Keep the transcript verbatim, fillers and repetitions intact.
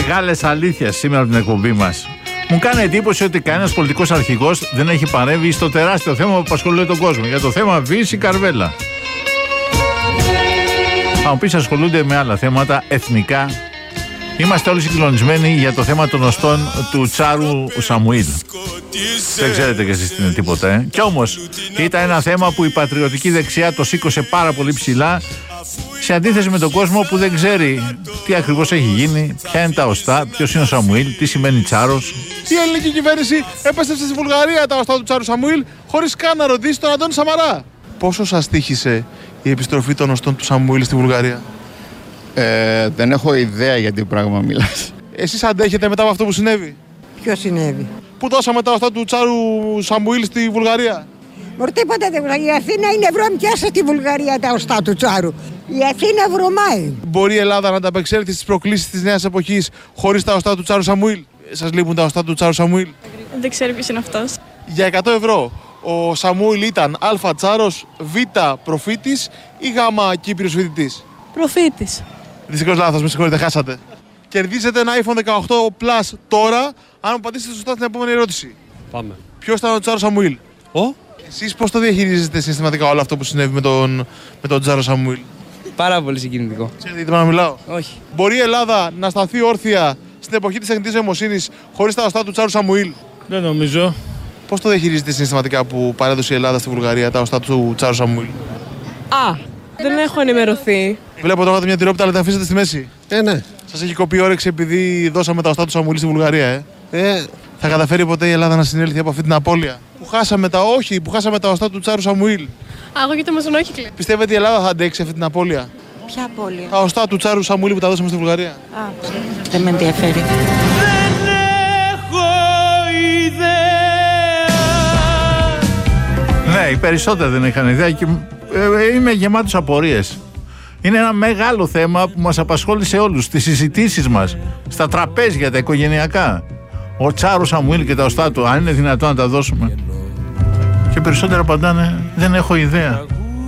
Μεγάλες αλήθειες σήμερα από την εκπομπή μας. Μου κάνει εντύπωση ότι κανένας πολιτικός αρχηγός δεν έχει παρέμβει στο τεράστιο θέμα που απασχολεί τον κόσμο. Για το θέμα βίας ή καρβέλα. Θα μου πεις ασχολούνται με άλλα θέματα εθνικά. Είμαστε όλοι συγκλονισμένοι για το θέμα των οστών του Τσάρου Σαμουήλ. Δεν ξέρετε κι εσείς τι είναι τίποτα, ε. Κι όμως ήταν ένα θέμα που η πατριωτική δεξιά το σήκωσε πάρα πολύ ψηλά, σε αντίθεση με τον κόσμο που δεν ξέρει τι ακριβώς έχει γίνει, ποια είναι τα οστά, ποιος είναι ο Σαμουήλ, τι σημαίνει Τσάρος. Η ελληνική κυβέρνηση έπεσε στη Βουλγαρία τα οστά του Τσάρου Σαμουήλ χωρίς καν να ρωτήσει τον Αντώνη Σαμαρά. Πόσο σας τύχησε η επιστροφή των οστών του Σαμουήλ στη Βουλγαρία? Ε, δεν έχω ιδέα για τι πράγμα μιλάς. Εσείς αντέχετε μετά από αυτό που συνέβη? Ποιο συνέβη? Που δώσαμε τα οστά του Τσάρου Σαμουήλ στη Βουλγαρία. Μωρ, τίποτα δεν βουλγαρία. Η Αθήνα είναι βρωμιά στη Βουλγαρία τα οστά του Τσάρου. Η Αθήνα βρωμάει. Μπορεί η Ελλάδα να ανταπεξέλθει στις προκλήσεις της νέας εποχής χωρίς τα οστά του Τσάρου Σαμουήλ? Σας λείπουν τα οστά του Τσάρου Σαμουήλ? Δεν ξέρω ποιος είναι αυτός. Για εκατό ευρώ ο Σαμουήλ ήταν Α Τσάρος, Β προφήτης ή Γ Κύπριος φοιτητής? Προφήτης. Δυστυχώς λάθος, με συγχωρείτε, χάσατε. Κερδίζετε ένα άιφον δεκαοκτώ Plus τώρα, αν μου απαντήσετε σωστά στην επόμενη ερώτηση. Πάμε. Ποιος ήταν ο Τσάρος Σαμουήλ? Ο? Εσείς πώς το διαχειρίζετε συστηματικά όλο αυτό που συνέβη με τον, με τον Τσάρο Σαμουήλ? Πάρα πολύ συγκινητικό. Ξέρετε γιατί να μιλάω? Όχι. Μπορεί η Ελλάδα να σταθεί όρθια στην εποχή της τεχνητής νοημοσύνης χωρίς τα οστά του Τσάρου Σαμουήλ? Δεν νομίζω. Πώς το διαχειρίζετε συστηματικά που παρέδωσε η Ελλάδα στη Βουλγαρία τα οστά του Τσάρου Σαμουήλ? Α, δεν έχω ενημερωθεί. Βλέπω τώρα μια τυρόπιτα, αλλά τα αφήσετε στη μέση. Ε, ναι. Σας έχει κοπεί όρεξη επειδή δώσαμε τα οστά του Σαμουήλ στη Βουλγαρία, ε. Ε, Θα καταφέρει ποτέ η Ελλάδα να συνέλθει από αυτή την απώλεια? Που χάσαμε τα όχι, που χάσαμε τα οστά του Τσάρου Σαμουήλ. Α, εγώ και το Μεσονόχικλε. Πιστεύετε η Ελλάδα θα αντέξει αυτή την απώλεια? Ποια απώλεια? Τα οστά του Τσάρου Σαμουήλ που τα δώσαμε στη Βουλγαρία. Α, δεν με ενδιαφέρει. Δεν έχω ιδέα. Ναι, οι περισσότεροι δεν είχαν ιδέα και ε, είμαι γεμάτος απορίες. Είναι ένα μεγάλο θέμα που μας απασχόλησε όλους, στις συζητήσεις μας, στα τραπέζια, τα οικογενειακά. Ο Τσάρος Σαμουήλ και τα οστά του, αν είναι δυνατόν να τα δώσουμε. Και περισσότεροι απαντάνε, δεν έχω ιδέα.